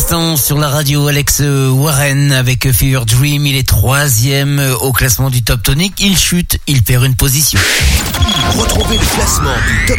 l'instant sur la radio, Alex Warren avec Fever Dream. Il est 3e au classement du Top Tonic. Il chute, il perd une position. Retrouvez le classement du Top